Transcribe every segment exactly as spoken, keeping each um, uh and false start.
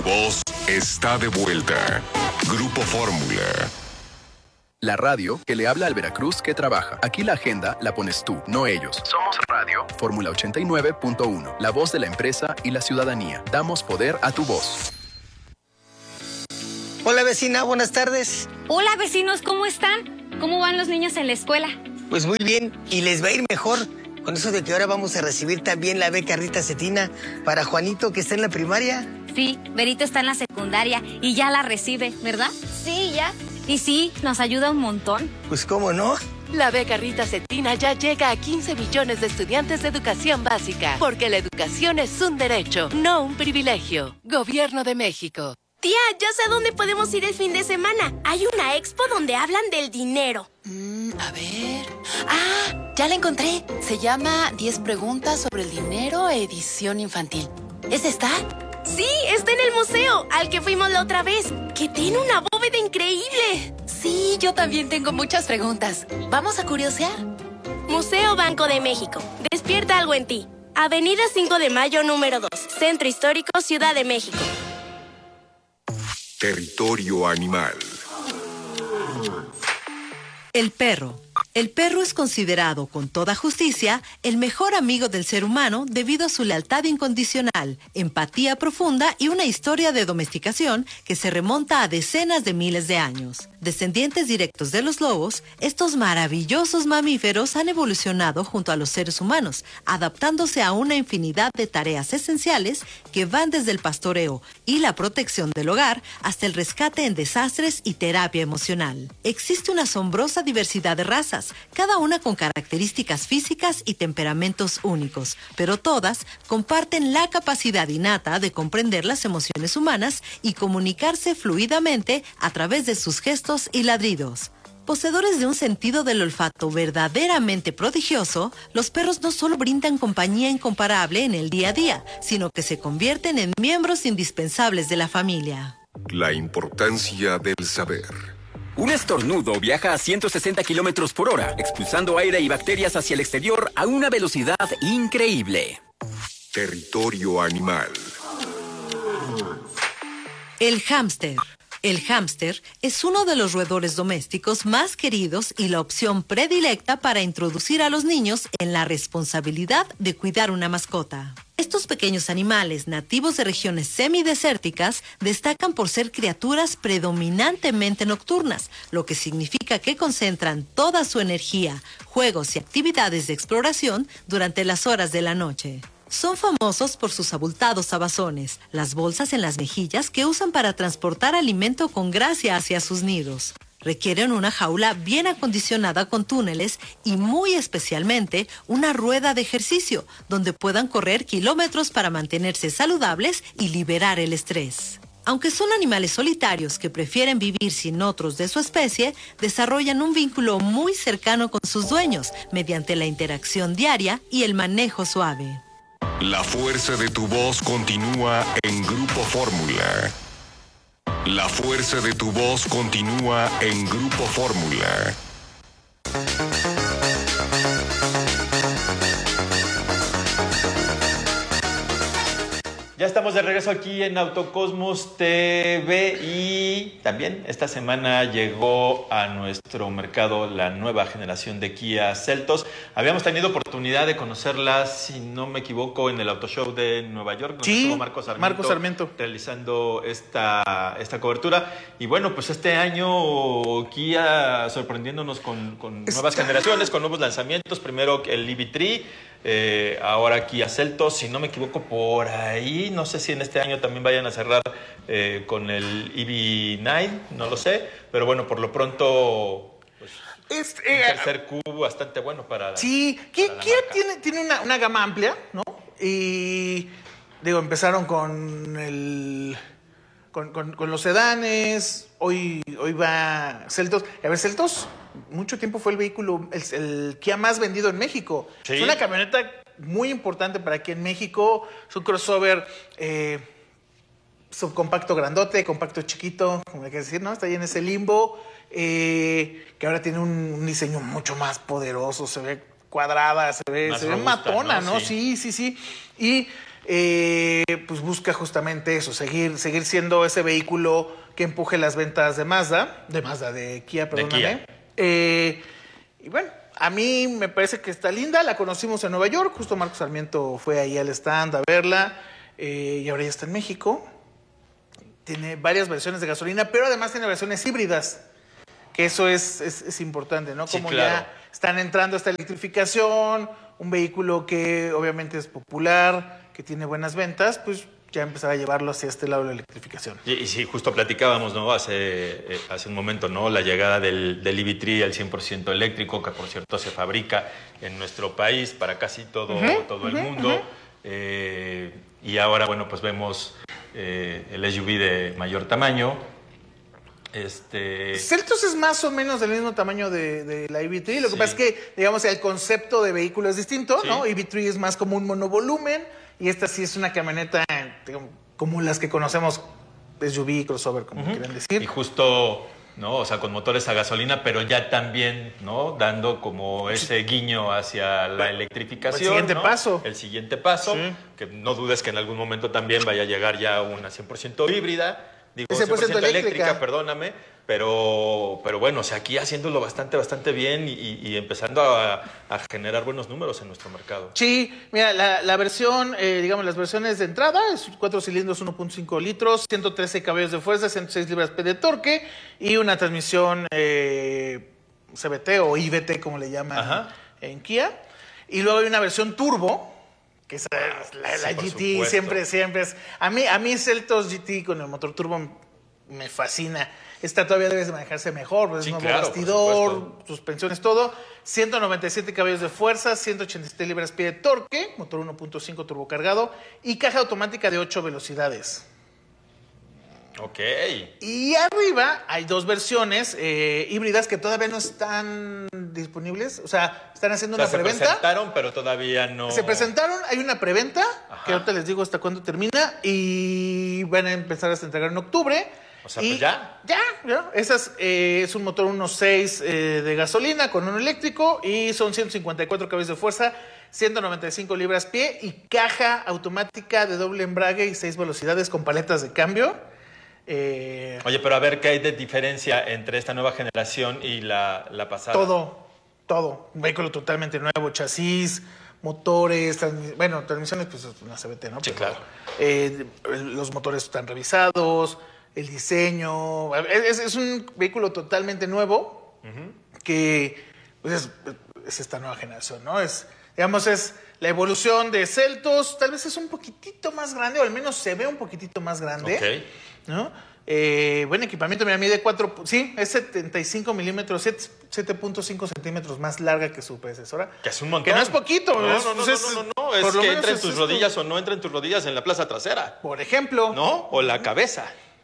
voz está de vuelta. Grupo Fórmula. La radio que le habla al Veracruz que trabaja. Aquí la agenda la pones tú, no ellos. Somos Radio Fórmula ochenta y nueve punto uno. La voz de la empresa y la ciudadanía. Damos poder a tu voz. Hola vecina, buenas tardes. Hola vecinos, ¿cómo están? ¿Cómo van los niños en la escuela? Pues muy bien, y les va a ir mejor con eso de que ahora vamos a recibir también la beca Rita Cetina para Juanito, que está en la primaria. Sí, Berito está en la secundaria y ya la recibe, ¿verdad? Sí, ya. Y sí, nos ayuda un montón. Pues cómo no. La beca Rita Cetina ya llega a quince millones de estudiantes de educación básica, porque la educación es un derecho, no un privilegio. Gobierno de México. Tía, ya sé dónde podemos ir el fin de semana. Hay una expo donde hablan del dinero. Mm, a ver... ¡Ah! Ya la encontré. Se llama diez preguntas sobre el dinero, edición infantil. ¿Es esta? Sí, está en el museo, al que fuimos la otra vez, que tiene una bóveda increíble. Sí, yo también tengo muchas preguntas. ¿Vamos a curiosear? Museo Banco de México. Despierta algo en ti. Avenida cinco de mayo, número dos. Centro Histórico, Ciudad de México. Territorio animal. El perro. El perro es considerado, con toda justicia, el mejor amigo del ser humano debido a su lealtad incondicional, empatía profunda y una historia de domesticación que se remonta a decenas de miles de años. Descendientes directos de los lobos, estos maravillosos mamíferos han evolucionado junto a los seres humanos, adaptándose a una infinidad de tareas esenciales que van desde el pastoreo y la protección del hogar hasta el rescate en desastres y terapia emocional. Existe una asombrosa diversidad de razas, cada una con características físicas y temperamentos únicos, pero todas comparten la capacidad innata de comprender las emociones humanas y comunicarse fluidamente a través de sus gestos y ladridos. Poseedores de un sentido del olfato verdaderamente prodigioso, los perros no solo brindan compañía incomparable en el día a día, sino que se convierten en miembros indispensables de la familia. La importancia del saber. Un estornudo viaja a ciento sesenta kilómetros por hora, expulsando aire y bacterias hacia el exterior a una velocidad increíble. Territorio animal. El hámster. El hámster es uno de los roedores domésticos más queridos y la opción predilecta para introducir a los niños en la responsabilidad de cuidar una mascota. Estos pequeños animales nativos de regiones semidesérticas destacan por ser criaturas predominantemente nocturnas, lo que significa que concentran toda su energía, juegos y actividades de exploración durante las horas de la noche. Son famosos por sus abultados abazones, las bolsas en las mejillas que usan para transportar alimento con gracia hacia sus nidos. Requieren una jaula bien acondicionada con túneles y muy especialmente una rueda de ejercicio donde puedan correr kilómetros para mantenerse saludables y liberar el estrés. Aunque son animales solitarios que prefieren vivir sin otros de su especie, desarrollan un vínculo muy cercano con sus dueños mediante la interacción diaria y el manejo suave. La fuerza de tu voz continúa en Grupo Fórmula. La fuerza de tu voz continúa en Grupo Fórmula. Ya estamos de regreso aquí en Autocosmos T V y también esta semana llegó a nuestro mercado la nueva generación de Kia Seltos. Habíamos tenido oportunidad de conocerla, si no me equivoco, en el Auto Show de Nueva York, donde sí, estuvo Marcos Sarmiento, Marcos Sarmiento realizando esta, esta cobertura. Y bueno, pues este año Kia sorprendiéndonos con, con nuevas generaciones, con nuevos lanzamientos. Primero el E V tres, eh, ahora Kia Seltos, si no me equivoco, por ahí. No sé si en este año también vayan a cerrar eh, con el E V nueve, no lo sé. Pero bueno, por lo pronto, pues, es, un eh, tercer cubo bastante bueno para sí, para Kia, la Kia marca. tiene, tiene una, una gama amplia, ¿no? Y digo, empezaron con el con, con, con los sedanes, hoy, hoy va Seltos. A ver, Seltos mucho tiempo fue el vehículo, el, el Kia más vendido en México. Sí. Es una camioneta muy importante para aquí en México. Es un crossover eh, subcompacto grandote, compacto chiquito, como hay que decir, ¿no? Está ahí en ese limbo, eh, que ahora tiene un, un diseño mucho más poderoso, se ve cuadrada, se ve, Más se ve robusta, matona, ¿no? ¿no? Sí, sí, sí. sí. Y eh, pues busca justamente eso, seguir, seguir siendo ese vehículo que empuje las ventas de Mazda, de Mazda, de Kia, perdóname. De Kia. Eh, y bueno, a mí me parece que está linda, la conocimos en Nueva York, justo Marcos Sarmiento fue ahí al stand a verla, eh, y ahora ya está en México. Tiene varias versiones de gasolina, pero además tiene versiones híbridas, que eso es, es, es importante, ¿no? Sí, Como claro. ya están entrando esta electrificación, un vehículo que obviamente es popular, que tiene buenas ventas, pues ya empezar a llevarlo hacia este lado de la electrificación. Y, y sí, justo platicábamos, ¿no? Hace, eh, hace un momento, ¿no? La llegada del, del E V tres al cien por ciento eléctrico, que por cierto se fabrica en nuestro país para casi todo, Uh-huh, todo el uh-huh, mundo. uh-huh. Eh, y ahora, bueno, pues vemos eh, el S U V de mayor tamaño. Este... Celtos es más o menos del mismo tamaño de, de la E V tres, lo que Sí. pasa es que, digamos, el concepto de vehículo es distinto, Sí. ¿no? E V tres es más como un monovolumen y esta sí es una camioneta, digamos, como las que conocemos, S U V, crossover, como Uh-huh. quieran decir. Y justo, ¿no? O sea, con motores a gasolina, pero ya también, ¿no? Dando como ese guiño hacia la electrificación. El siguiente ¿no? paso. El siguiente paso. Sí. Que no dudes que en algún momento también vaya a llegar ya una cien por ciento híbrida. Digo, cien por ciento eléctrica, eléctrica, perdóname. Pero, pero bueno, o sea, aquí haciéndolo bastante, bastante bien y, y empezando a, a generar buenos números en nuestro mercado. Sí, mira, la, la versión, eh, digamos, las versiones de entrada es cuatro cilindros, uno punto cinco litros, ciento trece caballos de fuerza, ciento seis libras-pie de torque y una transmisión eh, C V T o I V T, como le llaman Ajá. en Kia. Y luego hay una versión turbo, que es la, la Sí, por G T, supuesto. siempre, siempre es... A mí, a mí Celtos G T con el motor turbo me fascina. Esta todavía debe de manejarse mejor, pues Sí, es nuevo claro, por bastidor, supuesto. suspensiones, todo. ciento noventa y siete caballos de fuerza, ciento ochenta y siete libras-pie de torque, motor uno punto cinco turbocargado y caja automática de ocho velocidades. Ok. Y arriba hay dos versiones eh, híbridas que todavía no están disponibles. O sea, están haciendo O sea, una se preventa. presentaron, pero todavía no... Se presentaron, hay una preventa, Ajá. que ahorita les digo hasta cuándo termina, y van a empezar a entregar en octubre. O sea, Y pues ya. Ya, ya. Esas, eh, es un motor uno punto seis eh, de gasolina con uno eléctrico y son ciento cincuenta y cuatro caballos de fuerza, ciento noventa y cinco libras-pie y caja automática de doble embrague y seis velocidades con paletas de cambio. Eh, Oye, pero a ver, ¿qué hay de diferencia entre esta nueva generación y la, la pasada? todo, todo. Un vehículo totalmente nuevo, chasis, motores, transmi- bueno, transmisiones, pues es una C V T, ¿no? Sí, Pero, claro. eh, los motores están revisados, el diseño. Es, es un vehículo totalmente nuevo que pues es, es esta nueva generación, ¿no? Es, digamos, es la evolución de Celtos. Tal vez es un poquitito más grande, o al menos se ve un poquitito más grande. Ok. ¿No? Eh, buen equipamiento, mira, mide cuatro, sí, es setenta y cinco milímetros, siete punto cinco centímetros más larga que su predecesora. Que es un montón. Que no es poquito. No, es, no, no, pues no, es- no, no, no, es por lo que menos entra en es tus esto. rodillas o no entra en tus rodillas en la plaza trasera. Por ejemplo. ¿No? O la cabeza.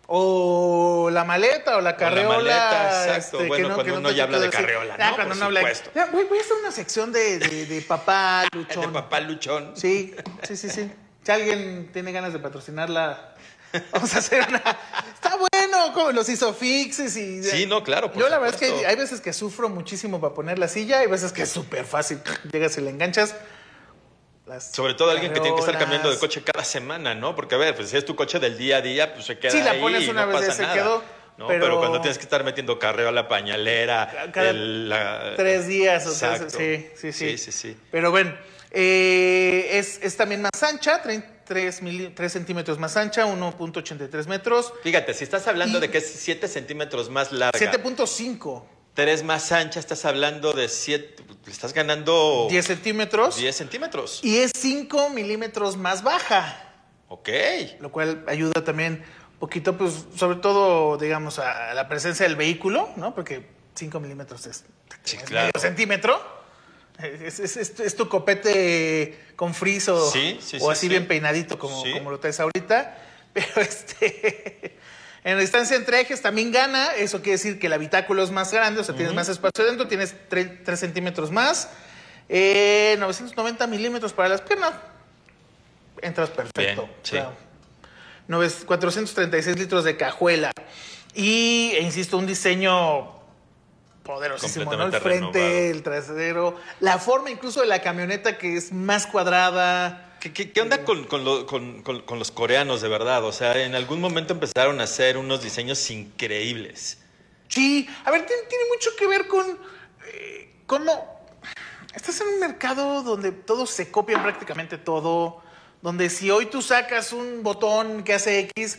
O la maleta o la carreola. maleta, exacto. este, Bueno, que no- cuando que no uno te ya habla de queda así. carreola, Ah, ¿no? cuando Por no habla- supuesto. Ya, voy, voy a hacer una sección de, de, de papá De luchón. papá luchón. Sí, sí, sí, sí. Si alguien tiene ganas de patrocinarla, vamos a hacer una... Está bueno, como los isofixes y... Sí, no, claro, por Yo la verdad es que supuesto. hay veces que sufro muchísimo para poner la silla, hay veces que es súper fácil. Llegas y le enganchas. Las Sobre todo alguien que tiene que estar carreolas. cambiando de coche cada semana, ¿no? Porque, a ver, pues si es tu coche del día a día, pues se queda Sí, la ahí pones y una no vez y pasa se nada. quedó, ¿no? pero- Pero... cuando tienes que estar metiendo carreo a la pañalera, Cada el, la- Tres días. O sea, Exacto. sí, sí, sí. Sí, sí, sí. Pero bueno, eh, es, es también más ancha, tres centímetros más ancha, uno punto ochenta y tres metros. Fíjate, si estás hablando Y- de que es siete centímetros más larga, siete punto cinco. tres más ancha, estás hablando de siete, estás ganando diez centímetros. diez centímetros. Y es cinco milímetros más baja. Ok. Lo cual ayuda también un poquito, pues, sobre todo, digamos, a la presencia del vehículo, ¿no? Porque cinco milímetros es, Sí, es claro. medio centímetro. Es, es- es- es tu copete con friso Sí, sí, o sí, así sí. bien peinadito como, Sí. como lo traes ahorita. Pero este... En la distancia entre ejes también gana, eso quiere decir que el habitáculo es más grande, o sea, tienes más espacio dentro, tienes tres centímetros más, eh, novecientos noventa milímetros para las piernas, entras perfecto. Bien, sí. O sea, nove- cuatrocientos treinta y seis litros de cajuela y, e insisto, un diseño poderosísimo, ¿no? El frente, renovado. El trasero, la forma incluso de la camioneta que es más cuadrada. ¿Qué, qué, qué onda con, con, lo, con, con, con los coreanos, de verdad? O sea, en algún momento empezaron a hacer unos diseños increíbles. Sí, a ver, tiene, tiene mucho que ver con eh, cómo estás en un mercado donde todos se copian prácticamente todo, donde si hoy tú sacas un botón que hace X,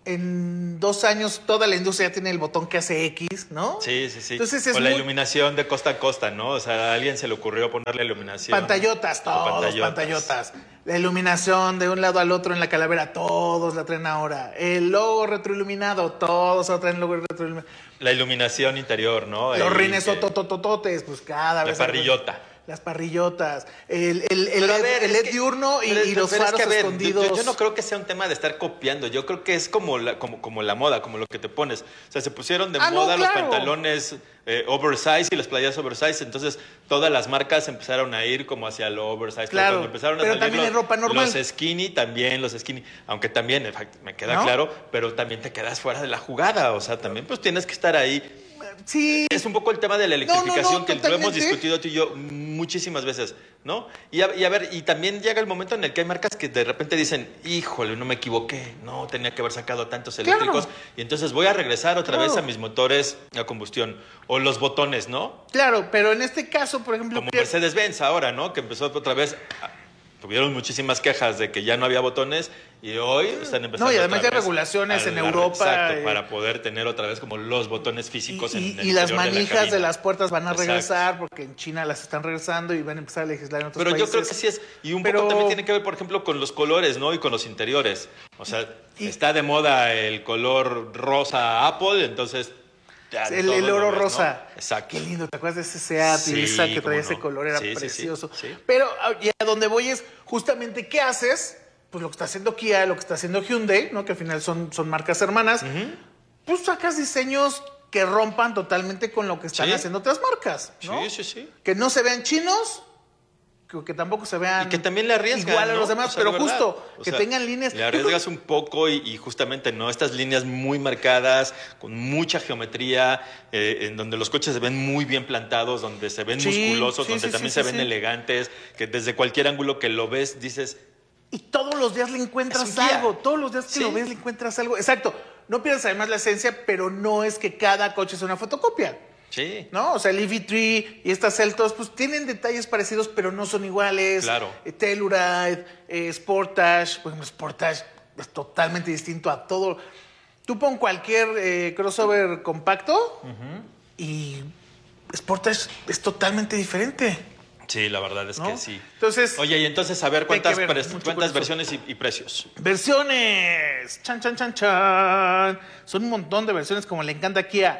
en dos años toda la industria ya tiene el botón que hace X, ¿no? Sí, sí, sí. Entonces es o la muy... iluminación de costa a costa, ¿no? O sea, a alguien se le ocurrió ponerle iluminación. Pantallotas, todos pantallotas. pantallotas. La iluminación de un lado al otro en la calavera, todos la traen ahora. El logo retroiluminado, todos lo traen logo retroiluminado. La iluminación interior, ¿no? Los rines que... tototototes, pues cada la vez... La parrillota. Las parrillotas, el, el, el, el, ver, el L E D que, diurno y, pero, y los faros es que, ver, escondidos. Yo, yo no creo que sea un tema de estar copiando, yo creo que es como la, como, como la moda, como lo que te pones. O sea, se pusieron de ah, moda no, claro. los pantalones eh, oversize y las playeras oversize, entonces todas las marcas empezaron a ir como hacia lo oversize. Claro, pero cuando empezaron a pero salir también los, es ropa normal. Los skinny también, los skinny, aunque también, en fact, me queda ¿no? claro, pero también te quedas fuera de la jugada, o sea, también pues tienes que estar ahí. Sí. Es un poco el tema de la electrificación, no, no, no, que totalmente. lo hemos discutido tú y yo muchísimas veces, ¿no? Y a, y a ver, y también llega el momento en el que hay marcas que de repente dicen, híjole, no me equivoqué, no, tenía que haber sacado tantos eléctricos, claro. Y entonces voy a regresar otra claro. vez a mis motores a combustión. O los botones, ¿no? Claro, pero en este caso, por ejemplo... Como Mercedes-Benz ahora, ¿no? Que empezó otra vez... A, tuvieron muchísimas quejas de que ya no había botones y hoy están empezando. No, y además hay regulaciones en Europa. Exacto, y... para poder tener otra vez como los botones físicos y, en, y, en el y las interior manijas de, de las puertas van a exacto. regresar porque en China las están regresando y van a empezar a legislar en otros Pero países. Pero yo creo que sí es. Y un Pero... poco también tiene que ver, por ejemplo, con los colores, ¿no? Y con los interiores. O sea, y... está de moda el color rosa Apple, entonces... El, el oro ves, rosa. ¿no? Exacto. Qué lindo, ¿te acuerdas de ese Seat sí, Ibiza que traía no. ese color? Era sí, precioso. Sí, sí, sí. Pero y a donde voy es justamente qué haces, pues lo que está haciendo Kia, lo que está haciendo Hyundai, ¿no? Que al final son, son marcas hermanas. Uh-huh. Pues sacas diseños que rompan totalmente con lo que están sí. haciendo otras marcas, ¿no? Sí, sí, sí. Que no se vean chinos, que, que tampoco se vean y que también le arriesgan, igual a los ¿no? demás, o sea, pero justo o que sea, tengan líneas. Le arriesgas un poco y, y justamente no estas líneas muy marcadas, con mucha geometría, eh, en donde los coches se ven muy bien plantados, donde se ven sí, musculosos, sí, donde sí, también sí, se sí, ven sí. elegantes, que desde cualquier ángulo que lo ves dices... Y todos los días le encuentras algo, todos los días que sí. lo ves le encuentras algo. Exacto, no pierdes además la esencia, pero no es que cada coche sea una fotocopia. Sí. ¿No? O sea, el E V tres y estas Celtos, pues tienen detalles parecidos, pero no son iguales. Claro. Eh, Telluride, eh, Sportage, por ejemplo, Sportage es totalmente distinto a todo. Tú pon cualquier eh, crossover compacto uh-huh. y Sportage es totalmente diferente. Sí, la verdad es ¿no? que sí. Entonces, oye, y entonces a ver cuántas, ver, pre- cuántas versiones y, y precios. Versiones, chan, chan, chan, chan. Son un montón de versiones como le encanta aquí a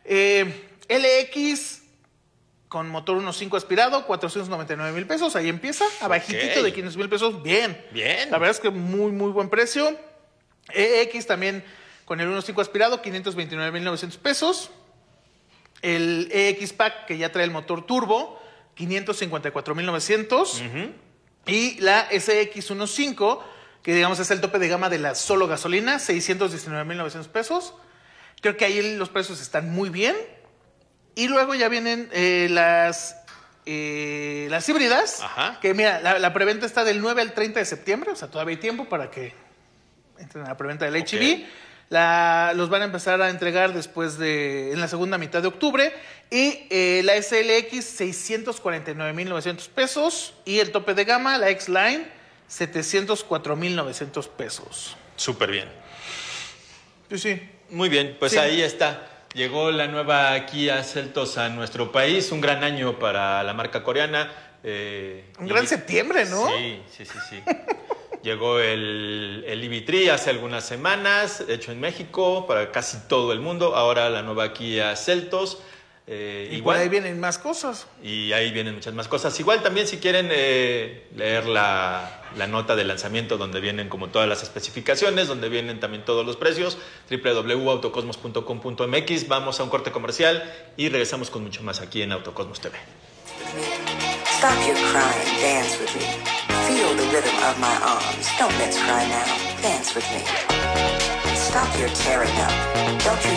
eh, L X con motor uno punto cinco aspirado, cuatrocientos noventa y nueve mil pesos. Ahí empieza, abajitito okay. de quinientos mil pesos. Bien. Bien. La verdad es que muy, muy buen precio. E X también con el uno punto cinco aspirado, quinientos veintinueve mil novecientos pesos. El E X Pack que ya trae el motor turbo, quinientos cincuenta y cuatro mil novecientos. Uh-huh. Y la S X uno punto cinco, que digamos es el tope de gama de la solo gasolina, seiscientos diecinueve mil novecientos pesos. Creo que ahí los precios están muy bien. Y luego ya vienen eh, las, eh, las híbridas. Ajá. Que mira, la, la preventa está del nueve al treinta de septiembre, o sea, todavía hay tiempo para que entren a la preventa del H E V. Okay. La, los van a empezar a entregar después de, en la segunda mitad de octubre. Y eh, la S L X, seiscientos cuarenta y nueve mil novecientos pesos. Y el tope de gama, la X-Line, setecientos cuatro mil novecientos pesos. Súper bien. Sí, sí. Muy bien, pues sí. Ahí está. Llegó la nueva Kia Seltos a nuestro país. Un gran año para la marca coreana. Eh, Un gran y... septiembre, ¿no? Sí, sí, sí, sí. Llegó el, el E V tres hace algunas semanas, hecho en México, para casi todo el mundo. Ahora la nueva Kia Seltos. Eh, y igual, por ahí vienen más cosas. Y ahí vienen muchas más cosas. Igual también si quieren eh, leer la, la nota de lanzamiento donde vienen como todas las especificaciones, donde vienen también todos los precios, doble u doble u doble u punto autocosmos punto com punto m x. Vamos a un corte comercial y regresamos con mucho más aquí en Autocosmos T V. Stop your crying, dance with me. Feel the rhythm of my arms. Don't let's cry now. Dance with me. Stop your tearing up. Don't you